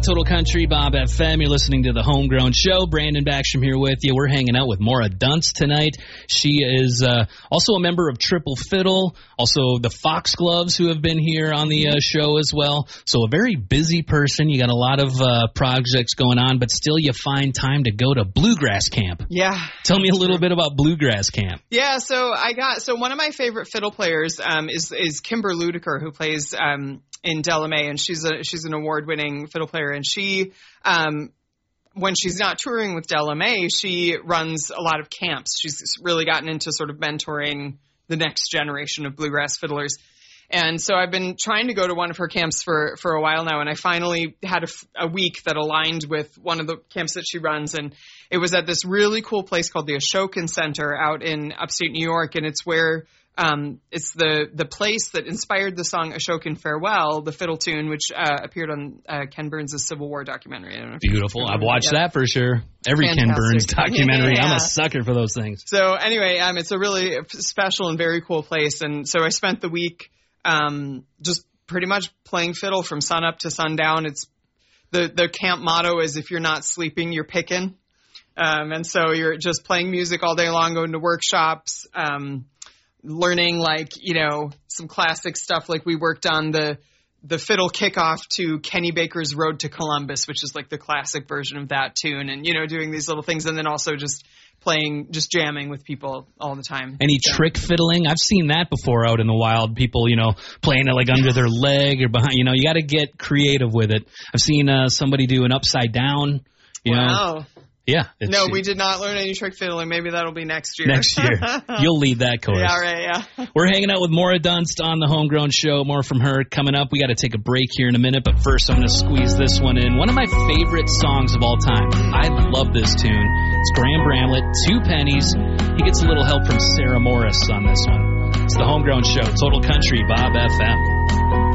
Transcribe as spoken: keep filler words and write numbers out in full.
Total Country, Bob F M. You're listening to the Homegrown Show. Brandon Backstrom here with you. We're hanging out with Maura Dunst tonight. She is uh, also a member of Triple Fiddle, also the Foxgloves, who have been here on the uh, show as well. So a very busy person. You got a lot of uh, projects going on, but still you find time to go to Bluegrass Camp. Yeah. Tell me a little bit about Bluegrass Camp. Yeah, so I got so one of my favorite fiddle players um, is is Kimber Ludiker, who plays um, in Delamay, and she's a she's an award-winning fiddle player, and she um, when she's not touring with Delamay, she runs a lot of camps. She's really gotten into sort of mentoring the next generation of bluegrass fiddlers. And so I've been trying to go to one of her camps for, for a while now, and I finally had a, a week that aligned with one of the camps that she runs, and it was at this really cool place called the Ashokan Center out in upstate New York, and it's where um, it's the the place that inspired the song Ashokan Farewell, the fiddle tune, which uh, appeared on uh, Ken Burns' Civil War documentary. I don't know if Beautiful. I've watched yeah. that for sure. Every Fantastic. Ken Burns documentary. Yeah. I'm a sucker for those things. So anyway, um, it's a really special and very cool place, and so I spent the week Um, just pretty much playing fiddle from sun up to sundown. It's the, the camp motto is if you're not sleeping, you're picking. Um, and so you're just playing music all day long, going to workshops, um, learning like, you know, some classic stuff. Like we worked on the, the fiddle kickoff to Kenny Baker's Road to Columbus, which is like the classic version of that tune, and, you know, doing these little things. And then also just playing, just jamming with people all the time. Any yeah. trick fiddling? I've seen that before out in the wild. People, you know, playing it like under their leg or behind. You know, you got to get creative with it. I've seen uh, somebody do an upside down. You wow. know. Yeah. No, we did not learn any trick fiddling. Maybe that'll be next year. Next year. You'll lead that course. Yeah, right, yeah. We're hanging out with Maura Dunst on the Homegrown Show. More from her coming up. We got to take a break here in a minute, but first I'm going to squeeze this one in. One of my favorite songs of all time. I love this tune. It's Graham Bramlett, Two Pennies. He gets a little help from Sarah Morris on this one. It's the Homegrown Show, Total Country, Bob F M.